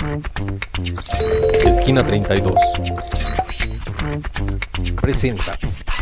Esquina 32 presenta.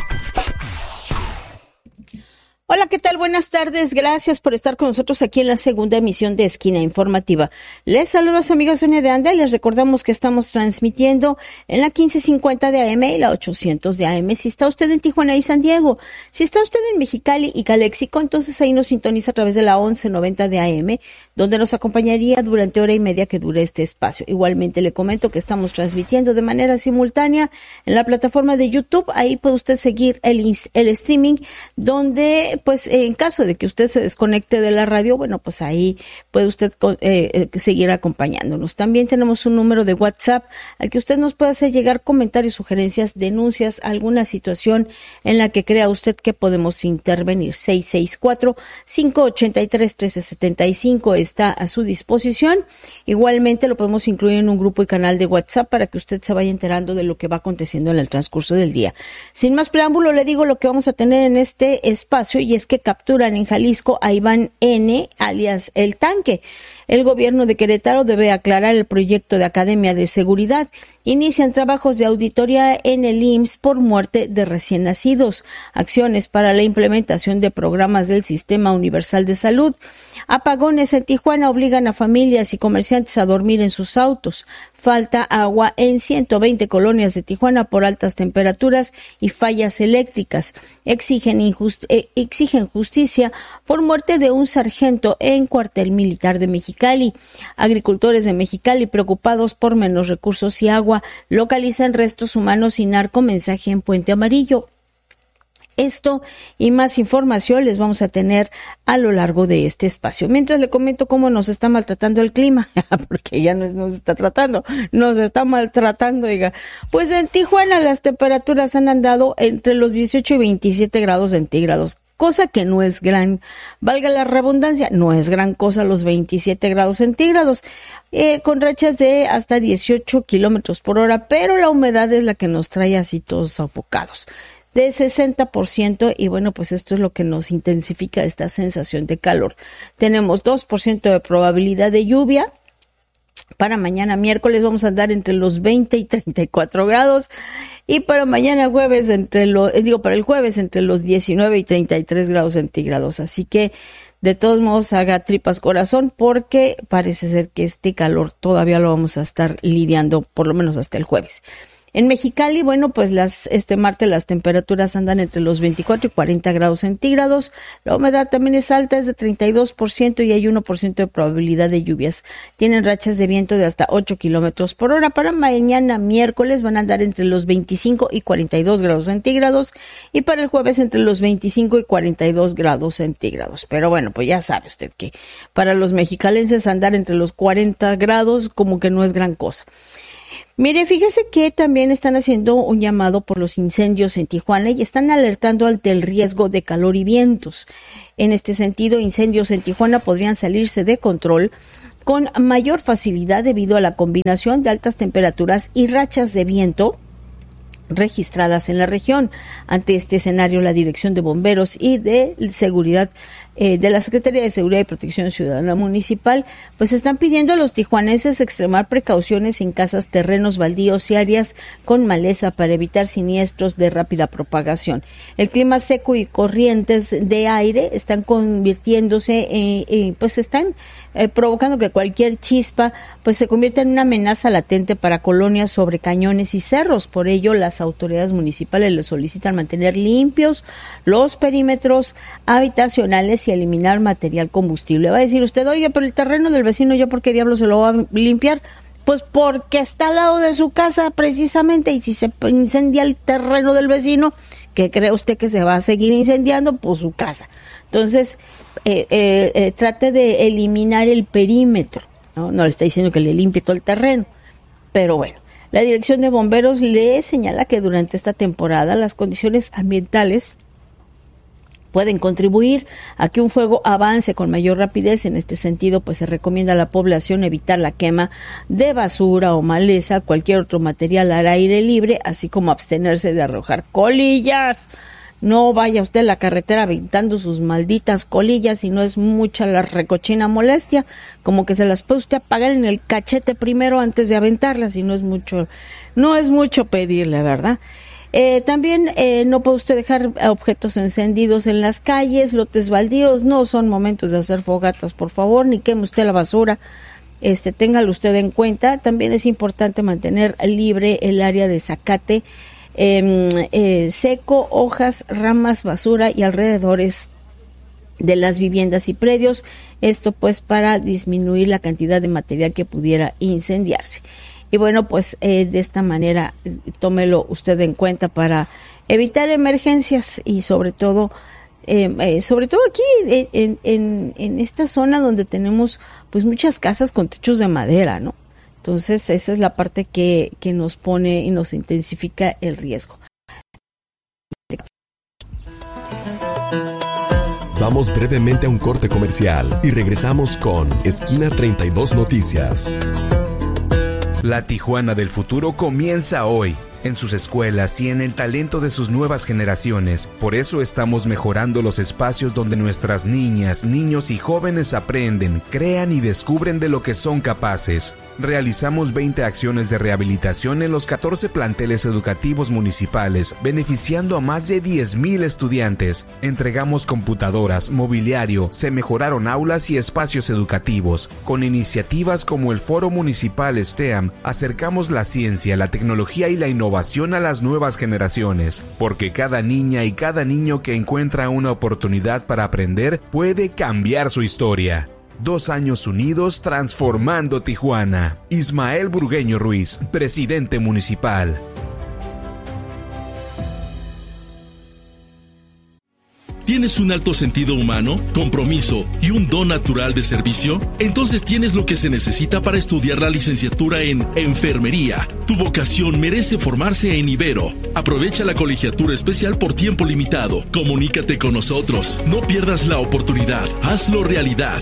Hola, ¿qué tal? Buenas tardes. Gracias por estar con nosotros aquí en la segunda emisión de Esquina Informativa. Les saludo a su amiga Sonia de Anda y les recordamos que estamos transmitiendo en la 1550 de AM y la 800 de AM. Si está usted en Tijuana y San Diego, si está usted en Mexicali y Calexico, entonces ahí nos sintoniza a través de la 1190 de AM, donde nos acompañaría durante hora y media que dure este espacio. Igualmente le comento que estamos transmitiendo de manera simultánea en la plataforma de YouTube. Ahí puede usted seguir el streaming, donde pues en caso de que usted se desconecte de la radio, bueno, pues ahí puede usted seguir acompañándonos. También tenemos un número de WhatsApp al que usted nos puede hacer llegar comentarios, sugerencias, denuncias, alguna situación en la que crea usted que podemos intervenir. 664-583-1375 está a su disposición. Igualmente lo podemos incluir en un grupo y canal de WhatsApp para que usted se vaya enterando de lo que va aconteciendo en el transcurso del día. Sin más preámbulo, le digo lo que vamos a tener en este espacio, y es que capturan en Jalisco a Iván N., alias El Tanque. El gobierno de Querétaro debe aclarar el proyecto de Academia de Seguridad. Inician trabajos de auditoría en el IMSS por muerte de recién nacidos. Acciones para la implementación de programas del Sistema Universal de Salud. Apagones en Tijuana obligan a familias y comerciantes a dormir en sus autos. Falta agua en 120 colonias de Tijuana por altas temperaturas y fallas eléctricas. Exigen justicia por muerte de un sargento en cuartel militar de Mexicali. Agricultores de Mexicali preocupados por menos recursos y agua localizan restos humanos y narcomensaje en Puente Amarillo. Esto y más información les vamos a tener a lo largo de este espacio. Mientras le comento cómo nos está maltratando el clima, porque ya no nos está tratando, nos está maltratando, diga. Pues en Tijuana las temperaturas han andado entre los 18 y 27 grados centígrados. Cosa que no es valga la redundancia, no es gran cosa los 27 grados centígrados, con rachas de hasta 18 kilómetros por hora, pero la humedad es la que nos trae así todos sofocados, de 60%, y bueno, pues esto es lo que nos intensifica esta sensación de calor. Tenemos 2% de probabilidad de lluvia. Para mañana miércoles vamos a andar entre los 20 y 34 grados, y para mañana jueves para el jueves entre los 19 y 33 grados centígrados. Así que de todos modos haga tripas corazón, porque parece ser que este calor todavía lo vamos a estar lidiando por lo menos hasta el jueves. En Mexicali, bueno, pues este martes las temperaturas andan entre los 24 y 40 grados centígrados. La humedad también es alta, es de 32%, y hay 1% de probabilidad de lluvias. Tienen rachas de viento de hasta 8 kilómetros por hora. Para mañana miércoles van a andar entre los 25 y 42 grados centígrados, y para el jueves entre los 25 y 42 grados centígrados. Pero bueno, pues ya sabe usted que para los mexicalenses andar entre los 40 grados como que no es gran cosa. Mire, fíjese que también están haciendo un llamado por los incendios en Tijuana y están alertando ante el riesgo de calor y vientos. En este sentido, incendios en Tijuana podrían salirse de control con mayor facilidad debido a la combinación de altas temperaturas y rachas de viento registradas en la región. Ante este escenario, la Dirección de Bomberos y de Seguridad de la Secretaría de Seguridad y Protección Ciudadana Municipal, pues están pidiendo a los tijuanenses extremar precauciones en casas, terrenos baldíos y áreas con maleza para evitar siniestros de rápida propagación. El clima seco y corrientes de aire están convirtiéndose, pues están provocando que cualquier chispa pues se convierta en una amenaza latente para colonias sobre cañones y cerros. Por ello, las autoridades municipales les solicitan mantener limpios los perímetros habitacionales y eliminar material combustible. Va a decir usted, oye, pero el terreno del vecino, ¿yo por qué diablo se lo va a limpiar? Pues porque está al lado de su casa precisamente, y si se incendia el terreno del vecino, ¿qué cree usted que se va a seguir incendiando? Pues su casa. Entonces, trate de eliminar el perímetro, ¿no? No le está diciendo que le limpie todo el terreno, pero bueno. La Dirección de Bomberos le señala que durante esta temporada las condiciones ambientales pueden contribuir a que un fuego avance con mayor rapidez. En este sentido, pues se recomienda a la población evitar la quema de basura o maleza, cualquier otro material al aire libre, así como abstenerse de arrojar colillas, No vaya usted a la carretera aventando sus malditas colillas si no es mucha la recochina molestia, como que se las puede usted apagar en el cachete primero antes de aventarlas, y no es mucho pedirle, ¿verdad? También no puede usted dejar objetos encendidos en las calles, lotes baldíos, no son momentos de hacer fogatas, por favor, ni queme usted la basura. Téngalo usted en cuenta. También es importante mantener libre el área de zacate seco, hojas, ramas, basura y alrededores de las viviendas y predios. Esto pues para disminuir la cantidad de material que pudiera incendiarse. Y bueno, pues de esta manera tómelo usted en cuenta para evitar emergencias y sobre todo aquí en esta zona donde tenemos pues muchas casas con techos de madera, ¿no? Entonces esa es la parte que nos pone y nos intensifica el riesgo. Vamos brevemente a un corte comercial y regresamos con Esquina 32 Noticias. La Tijuana del futuro comienza hoy, en sus escuelas y en el talento de sus nuevas generaciones. Por eso estamos mejorando los espacios donde nuestras niñas, niños y jóvenes aprenden, crean y descubren de lo que son capaces. Realizamos 20 acciones de rehabilitación en los 14 planteles educativos municipales, beneficiando a más de 10,000 estudiantes. Entregamos computadoras, mobiliario, se mejoraron aulas y espacios educativos. Con iniciativas como el Foro Municipal STEAM, acercamos la ciencia, la tecnología y la innovación a las nuevas generaciones, porque cada niña y cada niño que encuentra una oportunidad para aprender puede cambiar su historia. 2 años unidos transformando Tijuana. Ismael Burgueño Ruiz, presidente municipal. ¿Tienes un alto sentido humano, compromiso y un don natural de servicio? Entonces tienes lo que se necesita para estudiar la licenciatura en Enfermería. Tu vocación merece formarse en Ibero. Aprovecha la colegiatura especial por tiempo limitado. Comunícate con nosotros. No pierdas la oportunidad. Hazlo realidad.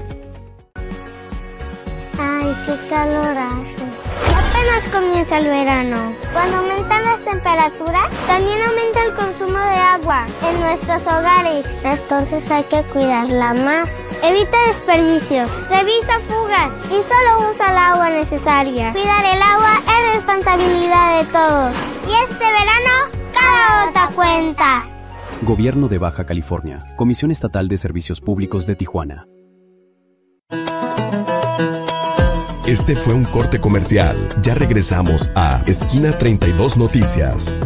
¡Ay, qué calor hace! Apenas comienza el verano. Cuando aumentan las temperaturas, también aumenta el consumo de agua en nuestros hogares. Entonces hay que cuidarla más. Evita desperdicios, revisa fugas y solo usa el agua necesaria. Cuidar el agua es responsabilidad de todos. Y este verano, cada gota cuenta. Gobierno de Baja California. Comisión Estatal de Servicios Públicos de Tijuana. Este fue un corte comercial. Ya regresamos a Esquina 32 Noticias.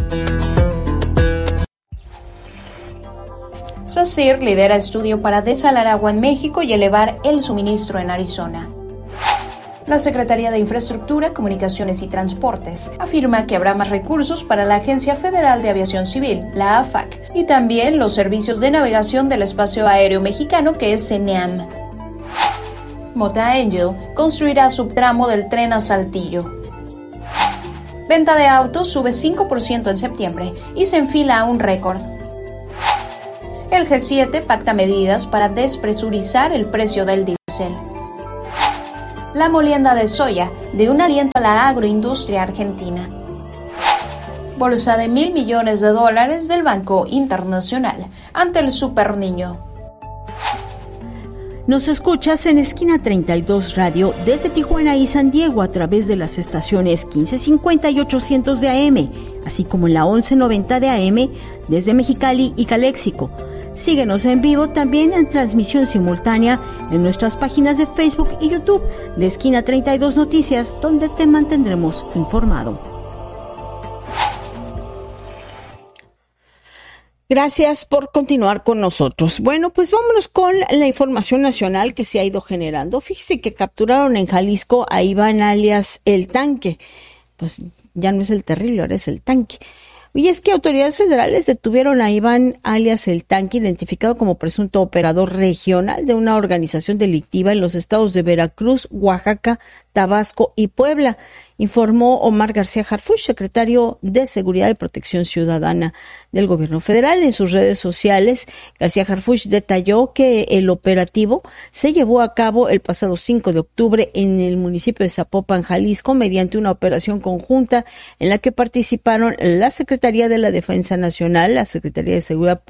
SACIR lidera estudio para desalar agua en México y elevar el suministro en Arizona. La Secretaría de Infraestructura, Comunicaciones y Transportes afirma que habrá más recursos para la Agencia Federal de Aviación Civil, la AFAC, y también los servicios de navegación del espacio aéreo mexicano, que es CENEAM. Mota Angel construirá subtramo del tren a Saltillo. Venta de autos sube 5% en septiembre y se enfila a un récord. El G7 pacta medidas para despresurizar el precio del diésel. La molienda de soya de un aliento a la agroindustria argentina. Bolsa de $1,000 millones del Banco Internacional ante el Super Niño. Nos escuchas en Esquina 32 Radio desde Tijuana y San Diego a través de las estaciones 1550 y 800 de AM, así como en la 1190 de AM desde Mexicali y Caléxico. Síguenos en vivo también en transmisión simultánea en nuestras páginas de Facebook y YouTube de Esquina 32 Noticias, donde te mantendremos informado. Gracias por continuar con nosotros. Bueno, pues vámonos con la información nacional que se ha ido generando. Fíjese que capturaron en Jalisco a Iván alias El Tanque. Pues ya no es el terrible, ahora es El Tanque. Y es que autoridades federales detuvieron a Iván alias El Tanque, identificado como presunto operador regional de una organización delictiva en los estados de Veracruz, Oaxaca, Tabasco y Puebla. informó Omar García Harfuch, secretario de Seguridad y Protección Ciudadana del Gobierno Federal. En sus redes sociales, García Harfuch detalló que el operativo se llevó a cabo el pasado 5 de octubre en el municipio de Zapopan, Jalisco, mediante una operación conjunta en la que participaron la Secretaría de la Defensa Nacional, la Secretaría de Seguridad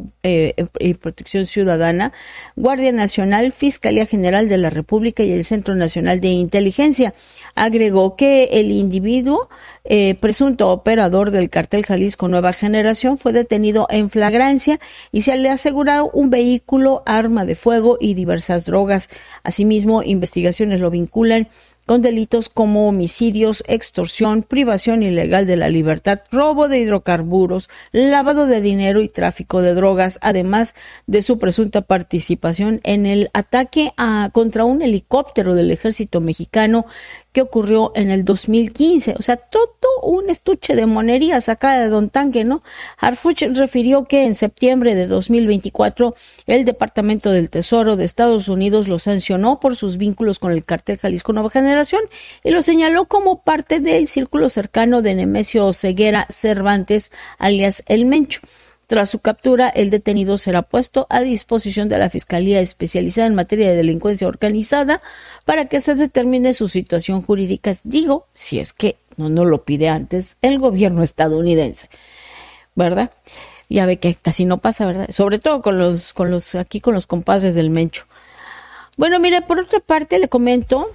y Protección Ciudadana, Guardia Nacional, Fiscalía General de la República y el Centro Nacional de Inteligencia. Agregó que el individuo, presunto operador del Cártel Jalisco Nueva Generación, fue detenido en flagrancia y se le aseguró un vehículo, arma de fuego y diversas drogas. Asimismo, investigaciones lo vinculan con delitos como homicidios, extorsión, privación ilegal de la libertad, robo de hidrocarburos, lavado de dinero y tráfico de drogas, además de su presunta participación en el ataque contra un helicóptero del ejército mexicano que ocurrió en el 2015. O sea, todo un estuche de monerías acá de Don Tanque, ¿no? Harfuch refirió que en septiembre de 2024 el Departamento del Tesoro de Estados Unidos lo sancionó por sus vínculos con el Cártel Jalisco Nueva Generación y lo señaló como parte del círculo cercano de Nemesio Ceguera Cervantes, alias El Mencho. Tras su captura, el detenido será puesto a disposición de la Fiscalía Especializada en Materia de Delincuencia Organizada para que se determine su situación jurídica, digo, si es que no lo pide antes el gobierno estadounidense, ¿verdad? Ya ve que casi no pasa, ¿verdad? Sobre todo con los compadres del Mencho. Bueno, mire, por otra parte le comento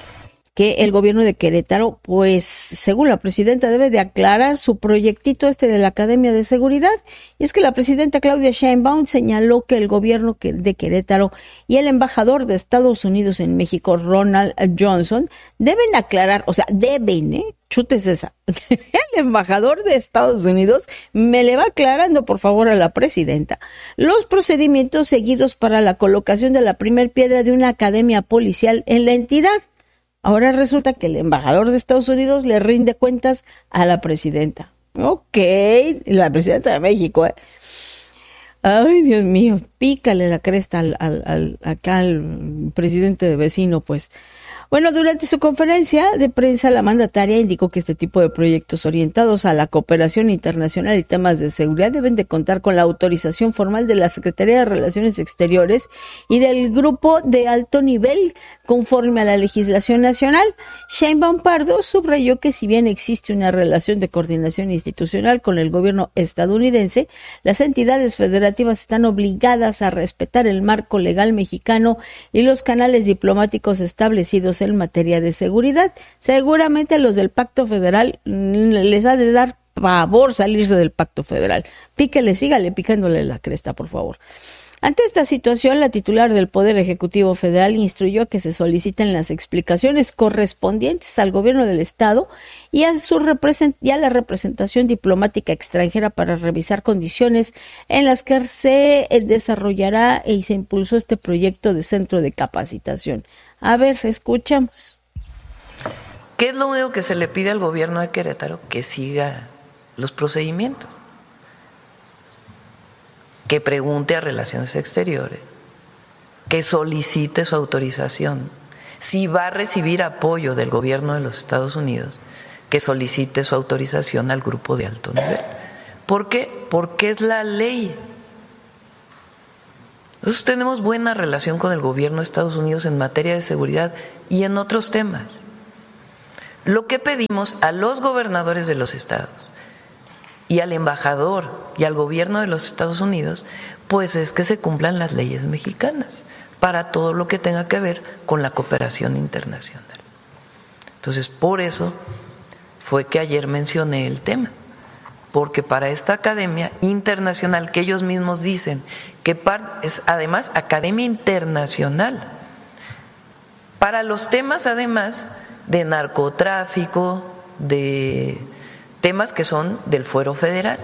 que el gobierno de Querétaro, pues, según la presidenta, debe de aclarar su proyectito de la Academia de Seguridad. Y es que la presidenta Claudia Sheinbaum señaló que el gobierno de Querétaro y el embajador de Estados Unidos en México, Ronald Johnson, deben aclarar, o sea, chutes esa. El embajador de Estados Unidos me le va aclarando, por favor, a la presidenta los procedimientos seguidos para la colocación de la primer piedra de una academia policial en la entidad. Ahora resulta que el embajador de Estados Unidos le rinde cuentas a la presidenta. Ok, la presidenta de México, Ay, Dios mío, pícale la cresta acá al presidente de vecino, pues. Bueno, durante su conferencia de prensa, la mandataria indicó que este tipo de proyectos orientados a la cooperación internacional y temas de seguridad deben de contar con la autorización formal de la Secretaría de Relaciones Exteriores y del Grupo de Alto Nivel, conforme a la legislación nacional. Sheinbaum Pardo subrayó que si bien existe una relación de coordinación institucional con el gobierno estadounidense, las entidades federativas están obligadas a respetar el marco legal mexicano y los canales diplomáticos establecidos en materia de seguridad. Seguramente a los del Pacto Federal les ha de dar pavor salirse del Pacto Federal. Sígale picándole la cresta, por favor. Ante esta situación, la titular del Poder Ejecutivo Federal instruyó que se soliciten las explicaciones correspondientes al gobierno del Estado y a la representación diplomática extranjera para revisar condiciones en las que se desarrollará y se impulsó este proyecto de centro de capacitación. A ver, escuchamos. ¿Qué es lo único que se le pide al gobierno de Querétaro? Que siga los procedimientos, que pregunte a Relaciones Exteriores, que solicite su autorización. Si va a recibir apoyo del gobierno de los Estados Unidos, que solicite su autorización al grupo de alto nivel. ¿Por qué? Porque es la ley. Nosotros tenemos buena relación con el gobierno de Estados Unidos en materia de seguridad y en otros temas. Lo que pedimos a los gobernadores de los estados y al embajador y al gobierno de los Estados Unidos, pues es que se cumplan las leyes mexicanas para todo lo que tenga que ver con la cooperación internacional. Entonces, por eso fue que ayer mencioné el tema, porque para esta academia internacional, que ellos mismos dicen que es además academia internacional, para los temas además de narcotráfico, de temas que son del fuero federal.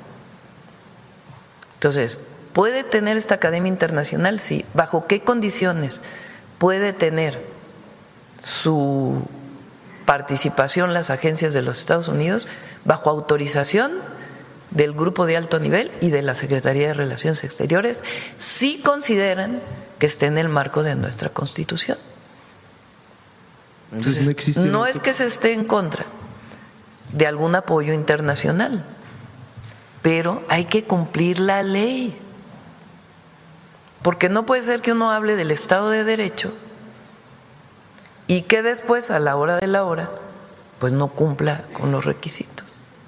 Entonces, ¿puede tener esta academia internacional? Sí. ¿Bajo qué condiciones puede tener su participación las agencias de los Estados Unidos? Bajo autorización del Grupo de Alto Nivel y de la Secretaría de Relaciones Exteriores, si consideran que esté en el marco de nuestra Constitución. Entonces, no es que se esté en contra, de algún apoyo internacional, pero hay que cumplir la ley, porque no puede ser que uno hable del Estado de Derecho y que después, a la hora de la hora, pues no cumpla con los requisitos.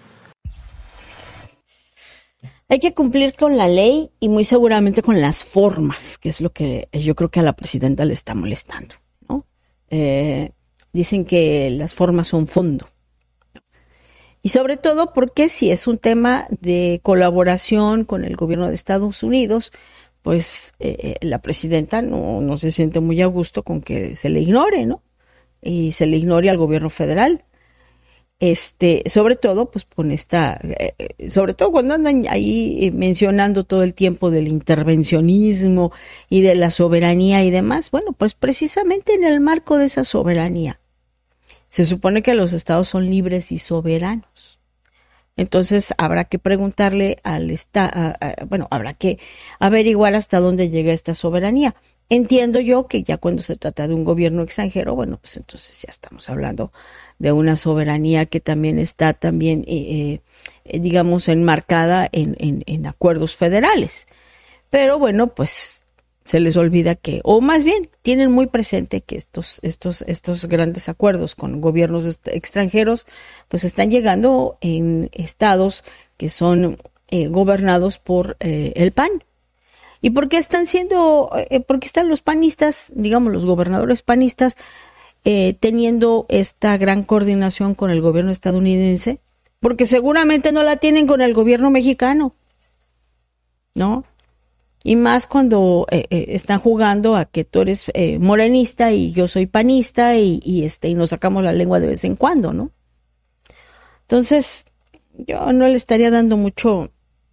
Hay que cumplir con la ley y muy seguramente con las formas, que es lo que yo creo que a la presidenta le está molestando, ¿no? Dicen que las formas son fondo. Y sobre todo porque si es un tema de colaboración con el gobierno de Estados Unidos, pues la presidenta no se siente muy a gusto con que se le ignore, ¿no? Y se le ignore al gobierno federal. Sobre todo, pues con sobre todo cuando andan ahí mencionando todo el tiempo del intervencionismo y de la soberanía y demás. Bueno, pues precisamente en el marco de esa soberanía, se supone que los estados son libres y soberanos. Entonces habrá que preguntarle habrá que averiguar hasta dónde llega esta soberanía. Entiendo yo que ya cuando se trata de un gobierno extranjero, bueno, pues entonces ya estamos hablando de una soberanía que también está digamos, enmarcada en acuerdos federales. Pero bueno, pues se les olvida o más bien tienen muy presente que estos grandes acuerdos con gobiernos extranjeros, pues están llegando en estados que son gobernados por el PAN. ¿Y por qué están los panistas, digamos los gobernadores panistas, teniendo esta gran coordinación con el gobierno estadounidense? Porque seguramente no la tienen con el gobierno mexicano, ¿no? Y más cuando están jugando a que tú eres morenista y yo soy panista y nos sacamos la lengua de vez en cuando, ¿no? Entonces, yo no le estaría dando mucha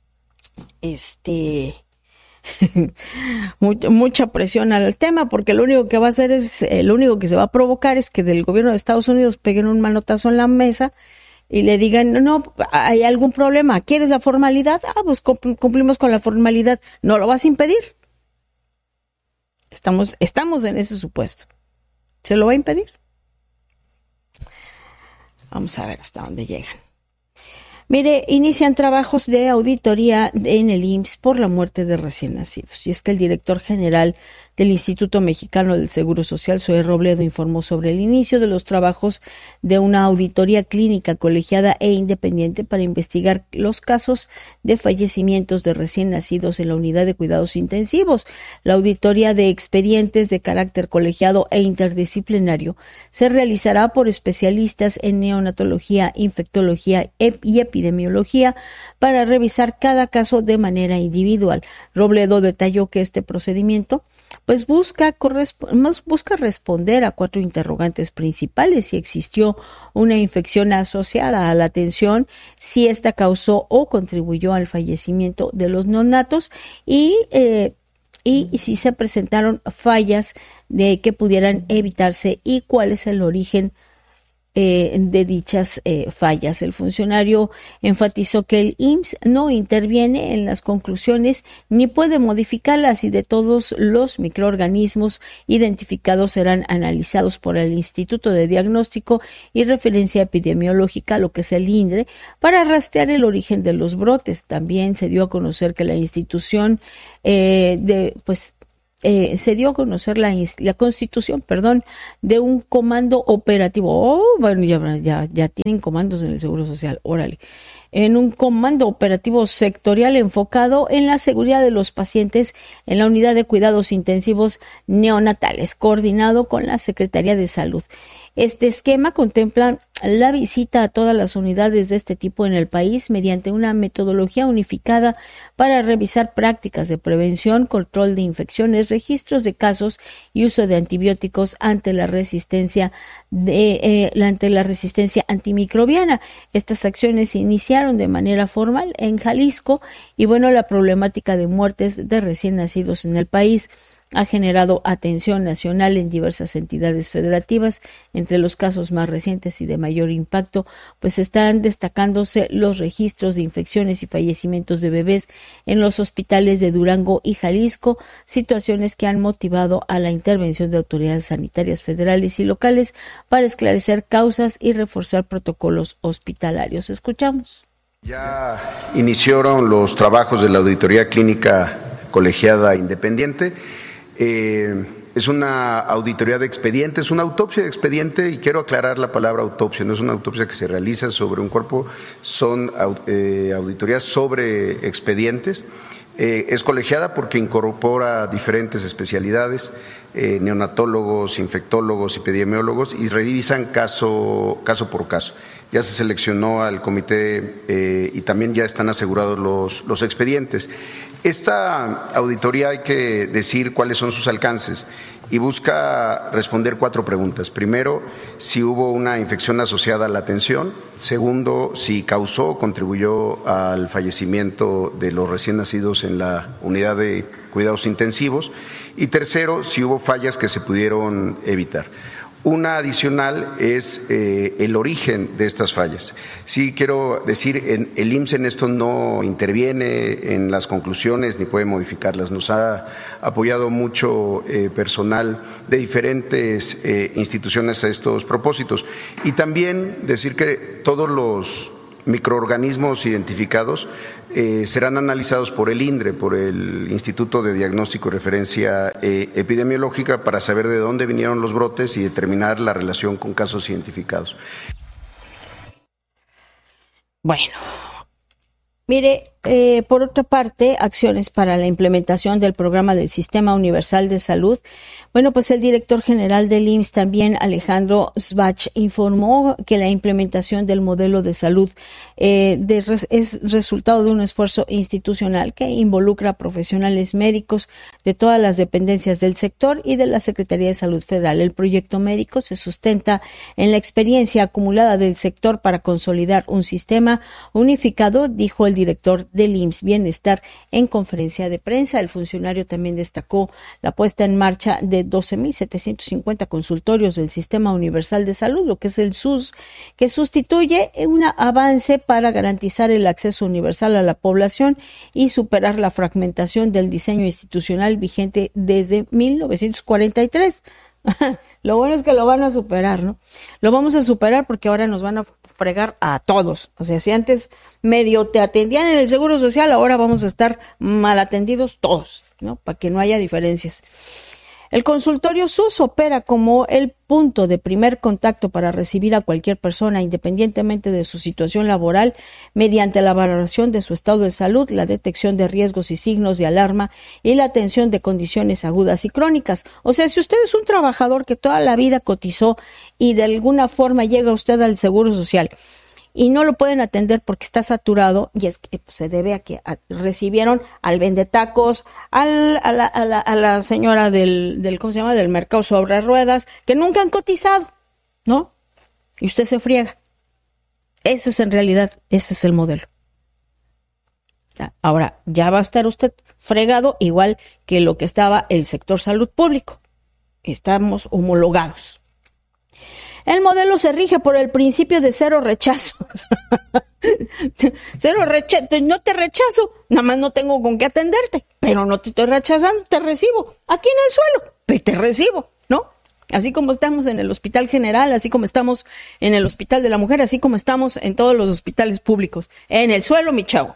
presión al tema, porque lo único que va a hacer lo único que se va a provocar es que del gobierno de Estados Unidos peguen un manotazo en la mesa y le digan, no, hay algún problema, ¿quieres la formalidad? Pues cumplimos con la formalidad, ¿no lo vas a impedir? Estamos en ese supuesto. ¿Se lo va a impedir? Vamos a ver hasta dónde llegan. Mire, inician trabajos de auditoría en el IMSS por la muerte de recién nacidos. Y es que el director general del Instituto Mexicano del Seguro Social, Zoe Robledo, informó sobre el inicio de los trabajos de una auditoría clínica colegiada e independiente para investigar los casos de fallecimientos de recién nacidos en la unidad de cuidados intensivos. La auditoría de expedientes de carácter colegiado e interdisciplinario se realizará por especialistas en neonatología, infectología y epidemiología para revisar cada caso de manera individual. Robledo detalló que este procedimiento pues busca responder a 4 interrogantes principales: si existió una infección asociada a la atención, si esta causó o contribuyó al fallecimiento de los neonatos y si se presentaron fallas de que pudieran evitarse y cuál es el origen de dichas fallas. El funcionario enfatizó que el IMSS no interviene en las conclusiones ni puede modificarlas, y de todos los microorganismos identificados serán analizados por el Instituto de Diagnóstico y Referencia Epidemiológica, lo que es el INDRE, para rastrear el origen de los brotes. También se dio a conocer que la institución se dio a conocer la constitución, de un comando operativo. Bueno, ya tienen comandos en el Seguro Social, órale. En un comando operativo sectorial enfocado en la seguridad de los pacientes en la unidad de cuidados intensivos neonatales, coordinado con la Secretaría de Salud. Este esquema contempla la visita a todas las unidades de este tipo en el país mediante una metodología unificada para revisar prácticas de prevención, control de infecciones, registros de casos y uso de antibióticos ante la resistencia antimicrobiana. Estas acciones se iniciaron de manera formal en Jalisco y la problemática de muertes de recién nacidos en el país ha generado atención nacional en diversas entidades federativas. Entre los casos más recientes y de mayor impacto, pues están destacándose los registros de infecciones y fallecimientos de bebés en los hospitales de Durango y Jalisco, situaciones que han motivado a la intervención de autoridades sanitarias federales y locales para esclarecer causas y reforzar protocolos hospitalarios. Escuchamos. Ya iniciaron los trabajos de la auditoría clínica colegiada independiente. Es una auditoría de expediente, es una autopsia de expediente, y quiero aclarar la palabra autopsia, no es una autopsia que se realiza sobre un cuerpo, son auditorías sobre expedientes. Es colegiada porque incorpora diferentes especialidades, neonatólogos, infectólogos, epidemiólogos, y revisan caso por caso. Ya se seleccionó al comité y también ya están asegurados los expedientes. Esta auditoría, hay que decir cuáles son sus alcances, y busca responder 4 preguntas. Primero, si hubo una infección asociada a la atención. Segundo, si causó o contribuyó al fallecimiento de los recién nacidos en la unidad de cuidados intensivos. Y tercero, si hubo fallas que se pudieron evitar. Una adicional es el origen de estas fallas. Sí, quiero decir, el IMSS en esto no interviene en las conclusiones ni puede modificarlas. Nos ha apoyado mucho personal de diferentes instituciones a estos propósitos. Y también decir que todos los microorganismos identificados serán analizados por el INDRE, por el Instituto de Diagnóstico y Referencia Epidemiológica, para saber de dónde vinieron los brotes y determinar la relación con casos identificados. Bueno, mire, por otra parte, acciones para la implementación del programa del Sistema Universal de Salud. Bueno, pues el director general del IMSS también, Alejandro Sbach, informó que la implementación del modelo de salud es resultado de un esfuerzo institucional que involucra a profesionales médicos de todas las dependencias del sector y de la Secretaría de Salud Federal. El proyecto médico se sustenta en la experiencia acumulada del sector para consolidar un sistema unificado, dijo el director del IMSS Bienestar en conferencia de prensa. El funcionario también destacó la puesta en marcha de 12,750 consultorios del Sistema Universal de Salud, lo que es el SUS, que sustituye un avance para garantizar el acceso universal a la población y superar la fragmentación del diseño institucional vigente desde 1943. Lo bueno es que lo van a superar, ¿no? Lo vamos a superar porque ahora nos van a fregar a todos. O sea, si antes medio te atendían en el Seguro Social, ahora vamos a estar mal atendidos todos, ¿no? Para que no haya diferencias. El consultorio SUS opera como el punto de primer contacto para recibir a cualquier persona, independientemente de su situación laboral, mediante la valoración de su estado de salud, la detección de riesgos y signos de alarma y la atención de condiciones agudas y crónicas. O sea, si usted es un trabajador que toda la vida cotizó y de alguna forma llega usted al Seguro Social y no lo pueden atender porque está saturado, y es que se debe a que recibieron al vendetacos, a la señora del ¿cómo se llama?, del mercado sobre ruedas, que nunca han cotizado, ¿no? Y usted se friega. Eso es en realidad, ese es el modelo. Ahora, ya va a estar usted fregado igual que lo que estaba el sector salud público. Estamos homologados. El modelo se rige por el principio de cero rechazos. Cero rechazo, no te rechazo, nada más no tengo con qué atenderte, pero no te estoy rechazando, te recibo aquí en el suelo, pero te recibo, ¿no? Así como estamos en el Hospital General, así como estamos en el Hospital de la Mujer, así como estamos en todos los hospitales públicos, en el suelo, mi chavo.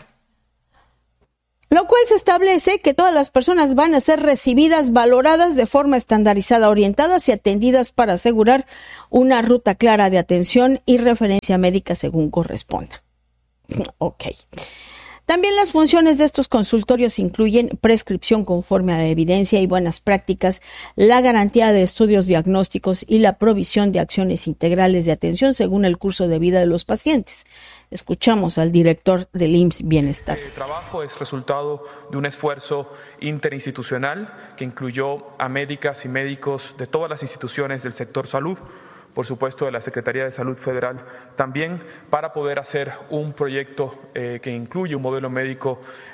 Lo cual se establece que todas las personas van a ser recibidas, valoradas de forma estandarizada, orientadas y atendidas para asegurar una ruta clara de atención y referencia médica según corresponda. Ok. También las funciones de estos consultorios incluyen prescripción conforme a la evidencia y buenas prácticas, la garantía de estudios diagnósticos y la provisión de acciones integrales de atención según el curso de vida de los pacientes. Escuchamos al director del IMSS Bienestar. El trabajo es resultado de un esfuerzo interinstitucional que incluyó a médicas y médicos de todas las instituciones del sector salud, por supuesto de la Secretaría de Salud Federal también, para poder hacer un proyecto que incluye un modelo médico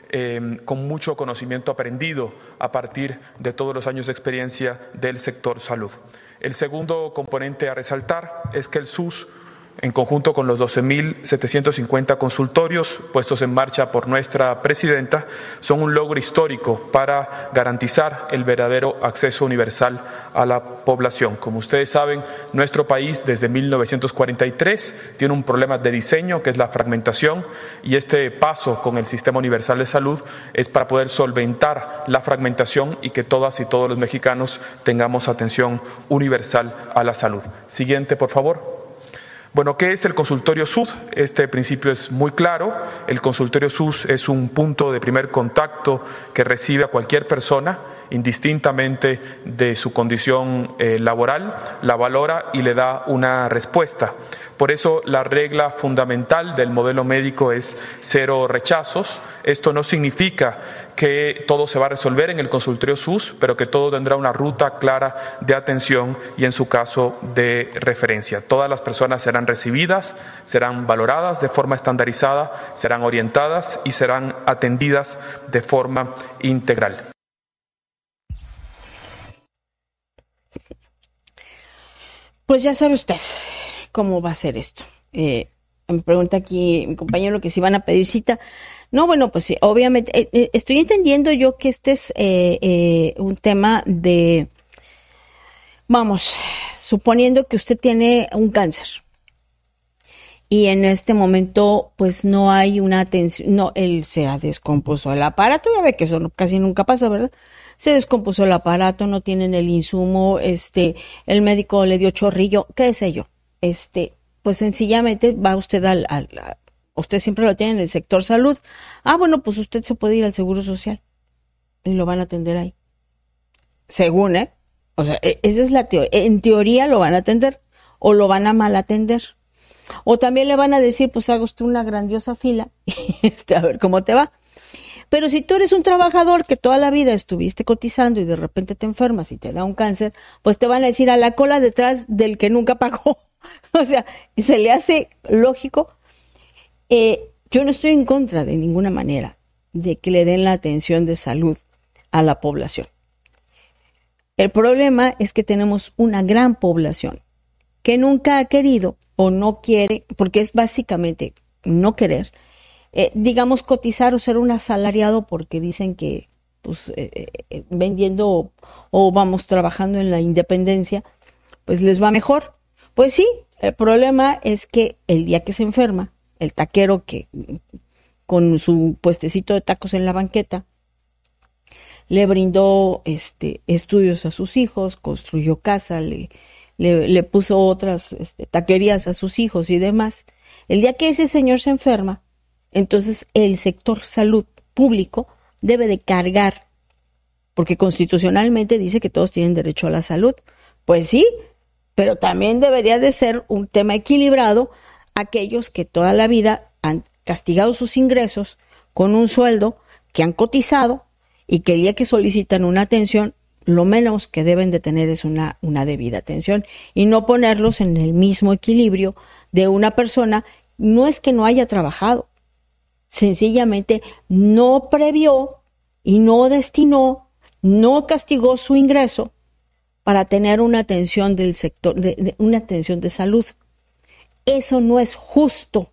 con mucho conocimiento aprendido a partir de todos los años de experiencia del sector salud. El segundo componente a resaltar es que el SUS, en conjunto con los 12.750 consultorios puestos en marcha por nuestra presidenta, son un logro histórico para garantizar el verdadero acceso universal a la población. Como ustedes saben, nuestro país desde 1943 tiene un problema de diseño, que es la fragmentación, y este paso con el Sistema Universal de Salud es para poder solventar la fragmentación y que todas y todos los mexicanos tengamos atención universal a la salud. Siguiente, por favor. Bueno, ¿qué es el consultorio SUS? Este principio es muy claro. El consultorio SUS es un punto de primer contacto que recibe a cualquier persona, indistintamente de su condición laboral, la valora y le da una respuesta. Por eso la regla fundamental del modelo médico es 0 rechazos. Esto no significa que todo se va a resolver en el consultorio SUS, pero que todo tendrá una ruta clara de atención y en su caso de referencia. Todas las personas serán recibidas, serán valoradas de forma estandarizada, serán orientadas y serán atendidas de forma integral. Pues ya sabe usted cómo va a ser esto. Me pregunta aquí mi compañero que si van a pedir cita. No, bueno, pues sí, obviamente. Estoy entendiendo yo que este es un tema de, vamos, suponiendo que usted tiene un cáncer y en este momento pues no hay una atención, no, él se ha descompuesto el aparato, ya ve que eso casi nunca pasa, ¿verdad? Se descompuso el aparato, no tienen el insumo, el médico le dio chorrillo, qué sé yo, pues sencillamente va usted usted siempre lo tiene en el sector salud. Bueno, pues usted se puede ir al Seguro Social y lo van a atender ahí. Según, o sea, esa es la teoría. En teoría lo van a atender o lo van a mal atender. O también le van a decir, pues haga usted una grandiosa fila y a ver cómo te va. Pero si tú eres un trabajador que toda la vida estuviste cotizando y de repente te enfermas y te da un cáncer, pues te van a decir a la cola detrás del que nunca pagó. O sea, se le hace lógico. Yo no estoy en contra de ninguna manera de que le den la atención de salud a la población. El problema es que tenemos una gran población que nunca ha querido o no quiere, porque es básicamente no querer, digamos, cotizar o ser un asalariado porque dicen que pues vendiendo o vamos trabajando en la independencia, pues les va mejor. Pues sí, el problema es que el día que se enferma, el taquero que con su puestecito de tacos en la banqueta le brindó estudios a sus hijos, construyó casa, le puso otras taquerías a sus hijos y demás. El día que ese señor se enferma, entonces el sector salud público debe de cargar, porque constitucionalmente dice que todos tienen derecho a la salud. Pues sí, pero también debería de ser un tema equilibrado aquellos que toda la vida han castigado sus ingresos con un sueldo que han cotizado y que el día que solicitan una atención, lo menos que deben de tener es una debida atención y no ponerlos en el mismo equilibrio de una persona. No es que no haya trabajado, sencillamente no previó y no destinó, no castigó su ingreso para tener una atención del sector, una atención de salud. Eso no es justo,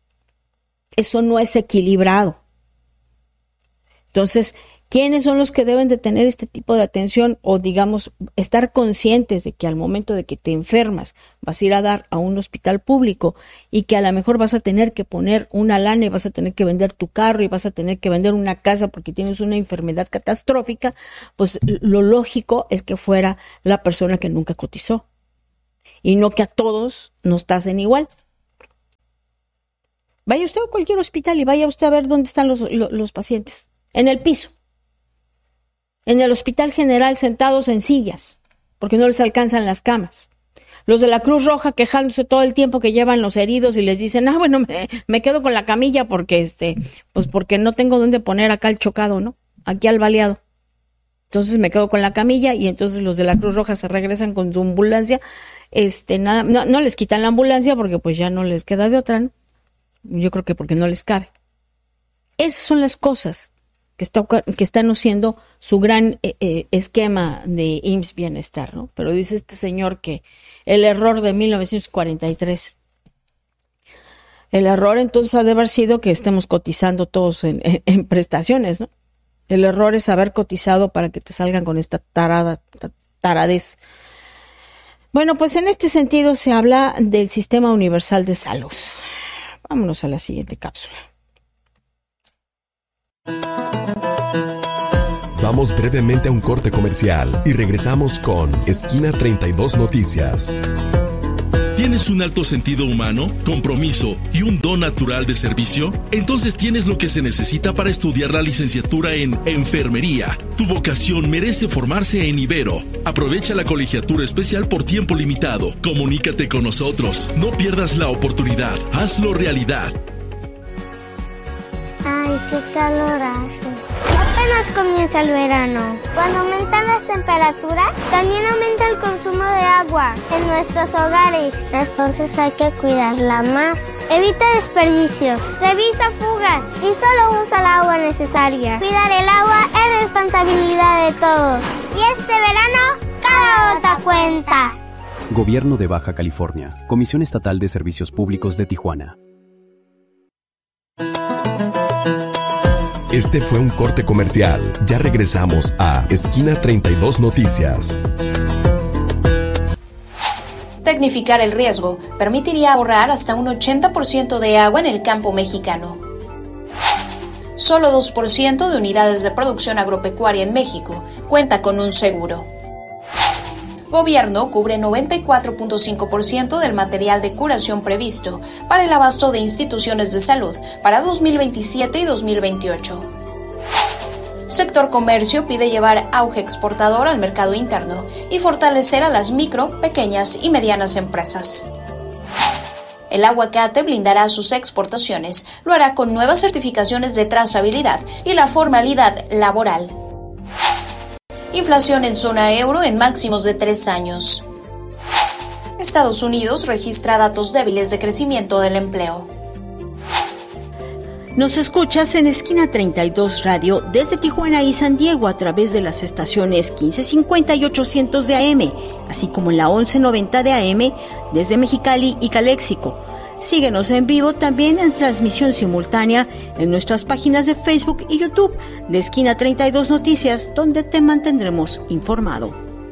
eso no es equilibrado. Entonces, ¿quiénes son los que deben de tener este tipo de atención o, digamos, estar conscientes de que al momento de que te enfermas vas a ir a dar a un hospital público y que a lo mejor vas a tener que poner una lana y vas a tener que vender tu carro y vas a tener que vender una casa porque tienes una enfermedad catastrófica? Pues lo lógico es que fuera la persona que nunca cotizó y no que a todos nos tasen igual. Vaya usted a cualquier hospital y vaya usted a ver dónde están los pacientes. En el piso. En el Hospital General sentados en sillas, porque no les alcanzan las camas. Los de la Cruz Roja quejándose todo el tiempo que llevan los heridos y les dicen, bueno, me quedo con la camilla porque pues porque no tengo dónde poner acá el chocado, ¿no? Aquí al baleado. Entonces me quedo con la camilla y entonces los de la Cruz Roja se regresan con su ambulancia. No les quitan la ambulancia porque pues ya no les queda de otra, ¿no? Yo creo que porque no les cabe. Esas son las cosas que están haciendo su gran esquema de IMSS Bienestar, ¿no? Pero dice este señor que el error de 1943, el error entonces ha de haber sido que estemos cotizando todos en prestaciones, ¿no? El error es haber cotizado para que te salgan con esta taradez. Bueno, pues en este sentido se habla del Sistema Universal de Salud. Vámonos a la siguiente cápsula. Vamos brevemente a un corte comercial y regresamos con Esquina 32 Noticias. ¿Tienes un alto sentido humano, compromiso y un don natural de servicio? Entonces tienes lo que se necesita para estudiar la licenciatura en enfermería. Tu vocación merece formarse en Ibero. Aprovecha la colegiatura especial por tiempo limitado. Comunícate con nosotros. No pierdas la oportunidad. Hazlo realidad. Ay, qué calor hace. Apenas comienza el verano. Cuando aumentan las temperaturas, también aumenta el consumo de agua en nuestros hogares. Entonces hay que cuidarla más. Evita desperdicios, revisa fugas y solo usa el agua necesaria. Cuidar el agua es responsabilidad de todos. Y este verano, cada gota cuenta. Gobierno de Baja California. Comisión Estatal de Servicios Públicos de Tijuana. Este fue un corte comercial. Ya regresamos a Esquina 32 Noticias. Tecnificar el riesgo permitiría ahorrar hasta un 80% de agua en el campo mexicano. Solo 2% de unidades de producción agropecuaria en México cuenta con un seguro. Gobierno cubre 94.5% del material de curación previsto para el abasto de instituciones de salud para 2027 y 2028. Sector comercio pide llevar auge exportador al mercado interno y fortalecer a las micro, pequeñas y medianas empresas. El aguacate blindará sus exportaciones, lo hará con nuevas certificaciones de trazabilidad y la formalidad laboral. Inflación en zona euro en máximos de 3 años. Estados Unidos registra datos débiles de crecimiento del empleo. Nos escuchas en Esquina 32 Radio desde Tijuana y San Diego a través de las estaciones 1550 y 800 de AM, así como en la 1190 de AM desde Mexicali y Caléxico. Síguenos en vivo también en transmisión simultánea en nuestras páginas de Facebook y YouTube de Esquina 32 Noticias, donde te mantendremos informado.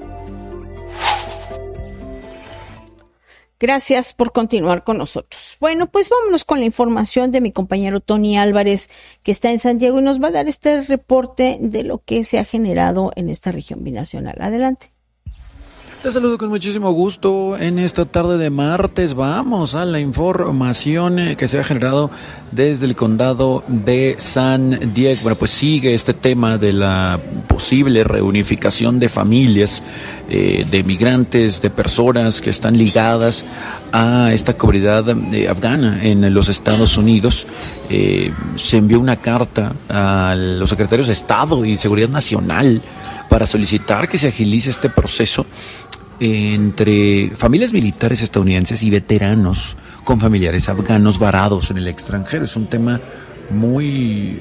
Gracias por continuar con nosotros. Bueno, pues vámonos con la información de mi compañero Tony Álvarez, que está en San Diego y nos va a dar este reporte de lo que se ha generado en esta región binacional. Adelante. Te saludo con muchísimo gusto en esta tarde de martes. Vamos a la información que se ha generado desde el condado de San Diego. Bueno, pues sigue este tema de la posible reunificación de familias, de migrantes, de personas que están ligadas a esta comunidad afgana en los Estados Unidos. Se envió una carta a los secretarios de Estado y Seguridad Nacional para solicitar que se agilice este proceso entre familias militares estadounidenses y veteranos con familiares afganos varados en el extranjero. Es un tema muy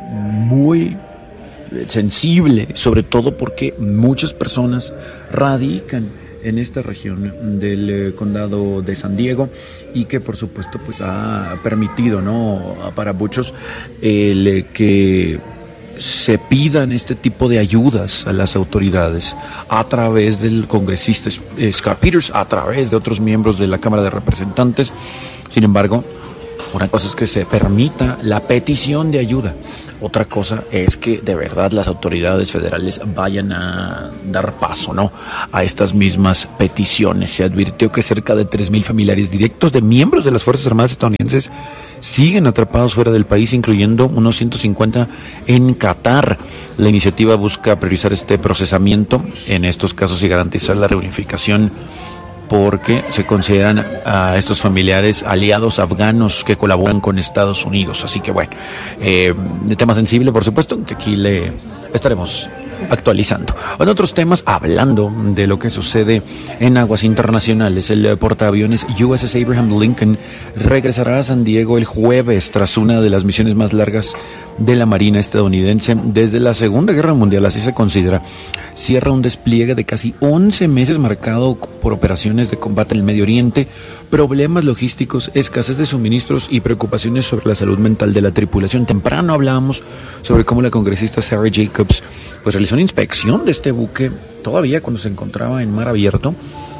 sensible, sobre todo porque muchas personas radican en esta región del condado de San Diego y que por supuesto pues ha permitido, ¿no?, para muchos el que se pidan este tipo de ayudas a las autoridades a través del congresista Scott Peters, a través de otros miembros de la Cámara de Representantes. Sin embargo, una cosa es que se permita la petición de ayuda, otra cosa es que de verdad las autoridades federales vayan a dar paso, ¿no?, a estas mismas peticiones. Se advirtió que cerca de 3,000 familiares directos de miembros de las Fuerzas Armadas estadounidenses siguen atrapados fuera del país, incluyendo unos 150 en Qatar. La iniciativa busca priorizar este procesamiento en estos casos y garantizar la reunificación, porque se consideran a estos familiares aliados afganos que colaboran con Estados Unidos. Así que bueno, tema sensible, por supuesto, que aquí le estaremos actualizando. En otros temas, hablando de lo que sucede en aguas internacionales, el portaaviones USS Abraham Lincoln regresará a San Diego el jueves tras una de las misiones más largas de la Marina estadounidense desde la Segunda Guerra Mundial, así se considera, cierra un despliegue de casi 11 meses marcado por operaciones de combate en el Medio Oriente, problemas logísticos, escasez de suministros y preocupaciones sobre la salud mental de la tripulación. Temprano hablábamos sobre cómo la congresista Sarah Jacobs pues realizó una inspección de este buque todavía cuando se encontraba en mar abierto,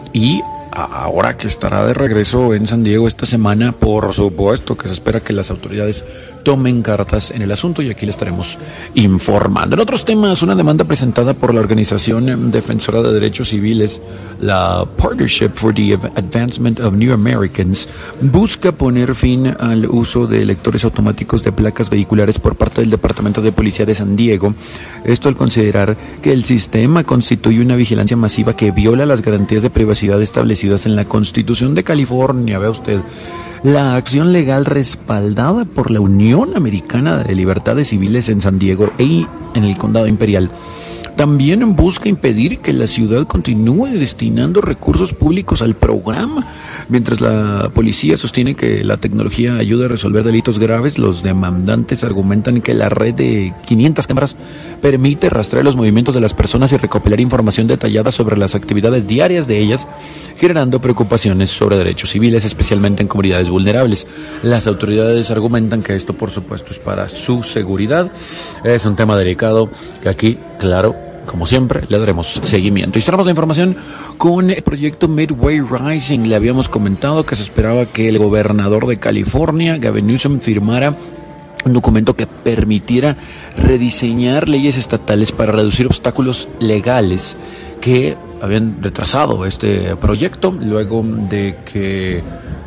y ahora que estará de regreso en San Diego esta semana, por supuesto que se espera que las autoridades tomen cartas en el asunto, y aquí le estaremos informando. En otros temas, una demanda presentada por la organización defensora de derechos civiles, la Partnership for the Advancement of New Americans, busca poner fin al uso de lectores automáticos de placas vehiculares por parte del Departamento de Policía de San Diego. Esto al considerar que el sistema constituye una vigilancia masiva que viola las garantías de privacidad establecidas en la Constitución de California. Vea usted, la acción legal respaldada por la Unión Americana de Libertades Civiles en San Diego y en el Condado Imperial también busca impedir que la ciudad continúe destinando recursos públicos al programa. Mientras la policía sostiene que la tecnología ayuda a resolver delitos graves, los demandantes argumentan que la red de 500 cámaras permite rastrear los movimientos de las personas y recopilar información detallada sobre las actividades diarias de ellas, generando preocupaciones sobre derechos civiles, especialmente en comunidades vulnerables. Las autoridades argumentan que esto, por supuesto, es para su seguridad. Es un tema delicado que aquí, claro, como siempre, le daremos seguimiento. Y cerramos la información con el proyecto Midway Rising. Le habíamos comentado que se esperaba que el gobernador de California, Gavin Newsom, firmara un documento que permitiera rediseñar leyes estatales para reducir obstáculos legales que habían retrasado este proyecto, luego de que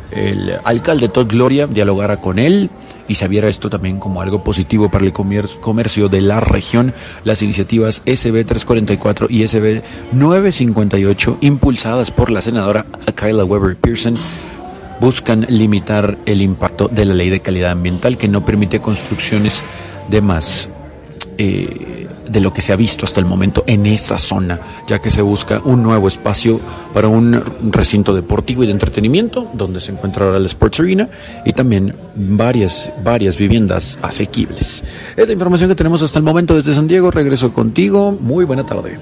el alcalde Todd Gloria dialogara con él y se viera esto también como algo positivo para el comercio de la región. Las iniciativas SB 344 y SB 958, impulsadas por la senadora Kyla Weber Pearson, buscan limitar el impacto de la ley de calidad ambiental, que no permite construcciones de más de lo que se ha visto hasta el momento en esa zona, ya que se busca un nuevo espacio para un recinto deportivo y de entretenimiento, donde se encuentra ahora la Sports Arena, y también varias viviendas asequibles. Es la información que tenemos hasta el momento desde San Diego. Regreso contigo. Muy buena tarde.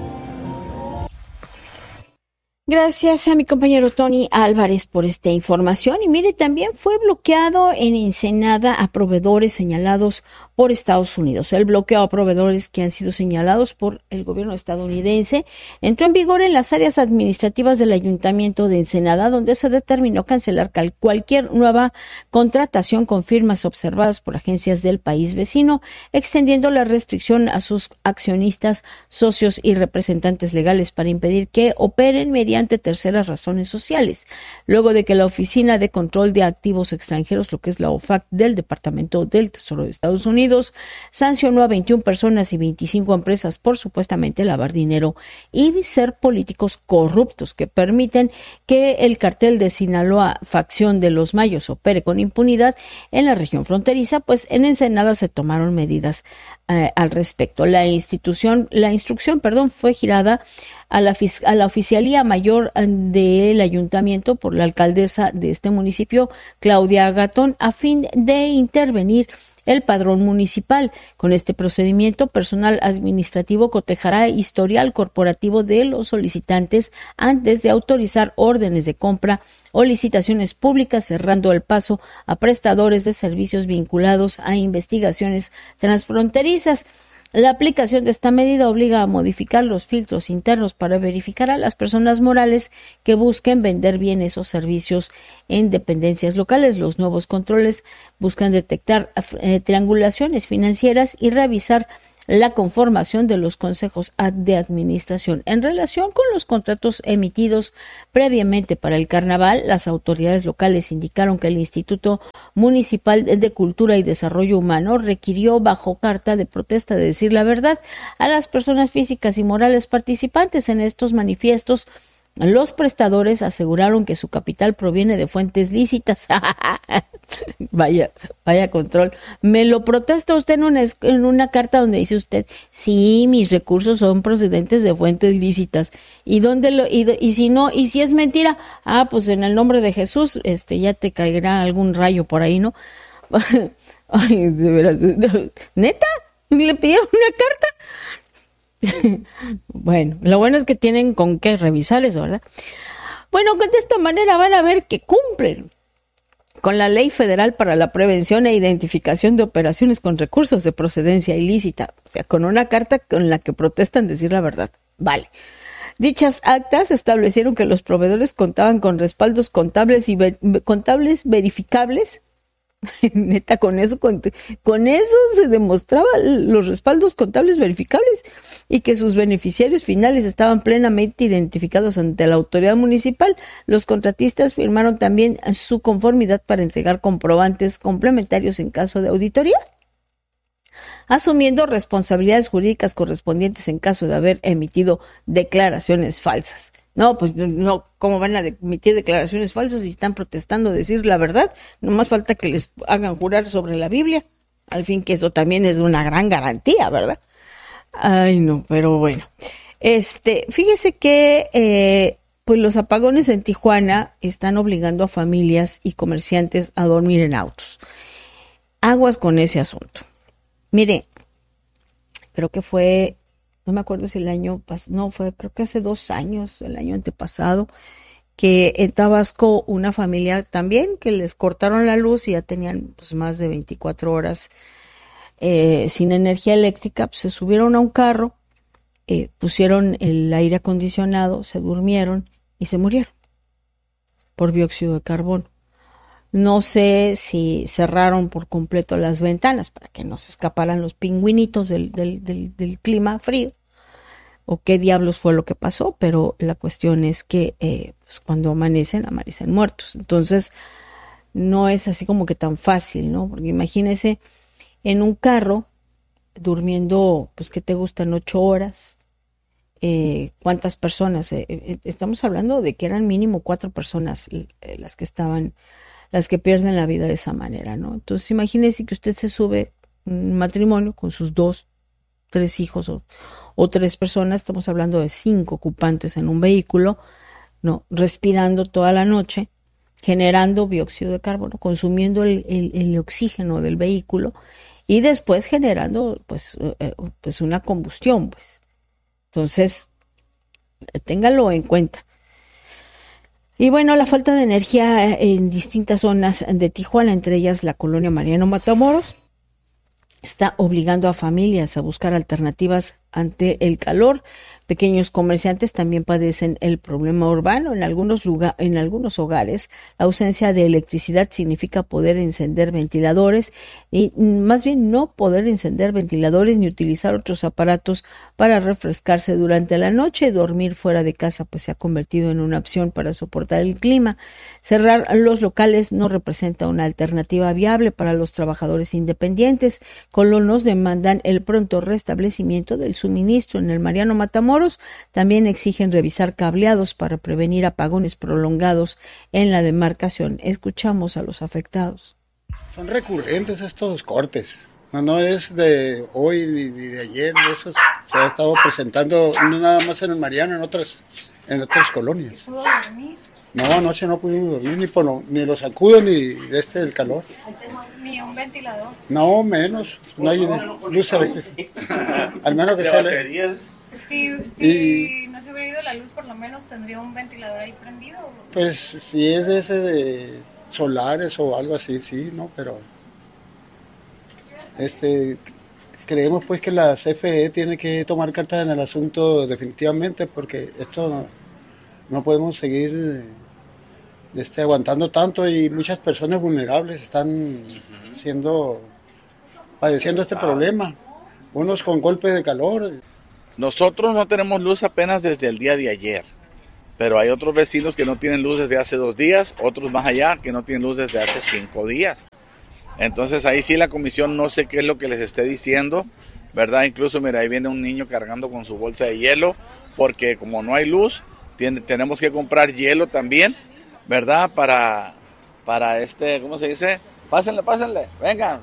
Gracias a mi compañero Tony Álvarez por esta información. Y mire, también fue bloqueado en Ensenada a proveedores señalados por Estados Unidos. El bloqueo a proveedores que han sido señalados por el gobierno estadounidense entró en vigor en las áreas administrativas del Ayuntamiento de Ensenada, donde se determinó cancelar cualquier nueva contratación con firmas observadas por agencias del país vecino, extendiendo la restricción a sus accionistas, socios y representantes legales para impedir que operen mediante terceras razones sociales. Luego de que la Oficina de Control de Activos Extranjeros, lo que es la OFAC del Departamento del Tesoro de Estados Unidos, sancionó a 21 personas y 25 empresas por supuestamente lavar dinero y ser políticos corruptos que permiten que el cartel de Sinaloa, facción de los Mayos, opere con impunidad en la región fronteriza. Pues en Ensenada se tomaron medidas al respecto. La instrucción fue girada a la Oficialía Mayor del Ayuntamiento por la alcaldesa de este municipio, Claudia Gatón, a fin de intervenir el padrón municipal. Con este procedimiento, personal administrativo cotejará historial corporativo de los solicitantes antes de autorizar órdenes de compra o licitaciones públicas, cerrando el paso a prestadores de servicios vinculados a investigaciones transfronterizas. La aplicación de esta medida obliga a modificar los filtros internos para verificar a las personas morales que busquen vender bienes o servicios en dependencias locales. Los nuevos controles buscan detectar triangulaciones financieras y revisar la conformación de los consejos de administración. En relación con los contratos emitidos previamente para el carnaval, las autoridades locales indicaron que el Instituto Municipal de Cultura y Desarrollo Humano requirió bajo carta de protesta de decir la verdad a las personas físicas y morales participantes en estos manifiestos. Los prestadores aseguraron que su capital proviene de fuentes lícitas. Vaya control. Me lo protesta usted en una carta donde dice usted, sí, mis recursos son procedentes de fuentes lícitas. ¿Y si es mentira? Pues en el nombre de Jesús, ya te caerá algún rayo por ahí, ¿no? Ay, de veras, ¿neta? ¿Le pidieron una carta? Bueno, lo bueno es que tienen con qué revisar eso, ¿verdad? Bueno, de esta manera van a ver que cumplen con la Ley Federal para la Prevención e Identificación de Operaciones con Recursos de Procedencia Ilícita. O sea, con una carta con la que protestan decir la verdad. Vale. Dichas actas establecieron que los proveedores contaban con respaldos contables y contables verificables. Neta, con eso se demostraban los respaldos contables verificables y que sus beneficiarios finales estaban plenamente identificados ante la autoridad municipal. Los contratistas firmaron también su conformidad para entregar comprobantes complementarios en caso de auditoría, asumiendo responsabilidades jurídicas correspondientes en caso de haber emitido declaraciones falsas. No, pues no, ¿cómo van a emitir declaraciones falsas si están protestando decir la verdad? Nomás falta que les hagan jurar sobre la Biblia. Al fin que eso también es una gran garantía, ¿verdad? Ay, no, pero bueno. Fíjese que pues los apagones en Tijuana están obligando a familias y comerciantes a dormir en autos. Aguas con ese asunto. Mire, creo que fue, no me acuerdo si el año pasado, no, fue creo que hace 2 años, el año antepasado, que en Tabasco una familia también que les cortaron la luz y ya tenían pues más de 24 horas sin energía eléctrica, pues se subieron a un carro, pusieron el aire acondicionado, se durmieron y se murieron por dióxido de carbono. No sé si cerraron por completo las ventanas para que no se escaparan los pingüinitos del clima frío o qué diablos fue lo que pasó, pero la cuestión es que pues cuando amanecen muertos. Entonces no es así como que tan fácil, ¿no? Porque imagínese en un carro durmiendo, pues ¿qué te gustan? 8 horas. ¿Cuántas personas? Estamos hablando de que eran mínimo 4 personas las que pierden la vida de esa manera, ¿no? Entonces imagínese que usted se sube un matrimonio con sus 2, 3 hijos o 3 personas, estamos hablando de 5 ocupantes en un vehículo, ¿no? Respirando toda la noche, generando dióxido de carbono, consumiendo el oxígeno del vehículo y después generando pues una combustión, pues. Entonces, téngalo en cuenta. Y bueno, la falta de energía en distintas zonas de Tijuana, entre ellas la colonia Mariano Matamoros, está obligando a familias a buscar alternativas ante el calor. Pequeños comerciantes también padecen el problema urbano. En algunos hogares, la ausencia de electricidad significa poder encender ventiladores y más bien no poder encender ventiladores ni utilizar otros aparatos para refrescarse durante la noche. Dormir fuera de casa pues se ha convertido en una opción para soportar el clima. Cerrar los locales no representa una alternativa viable para los trabajadores independientes. Colonos demandan el pronto restablecimiento del suministro en el Mariano Matamoros. También exigen revisar cableados para prevenir apagones prolongados en la demarcación. Escuchamos a los afectados. Son recurrentes estos cortes. No es de hoy ni de ayer. Eso se ha estado presentando no nada más en el Mariano, en otras colonias. ¿Pudo dormir? No, anoche no pudimos dormir ni los sacudos ni del calor. ¿Ni un ventilador? No, menos. No hay luz eléctrica. Al menos que sea. Si no se hubiera ido la luz, por lo menos tendría un ventilador ahí prendido. Pues si es de ese de solares o algo así, sí, ¿no? Pero creemos pues que la CFE tiene que tomar cartas en el asunto definitivamente, porque esto no podemos seguir aguantando tanto y muchas personas vulnerables están padeciendo este problema, unos con golpes de calor. Nosotros no tenemos luz apenas desde el día de ayer, pero hay otros vecinos que no tienen luz desde hace 2 días, otros más allá que no tienen luz desde hace 5 días. Entonces ahí sí la comisión no sé qué es lo que les esté diciendo, ¿verdad? Incluso mira, ahí viene un niño cargando con su bolsa de hielo, porque como no hay luz, tenemos que comprar hielo también, ¿verdad? Para ¿cómo se dice? Pásenle, vengan.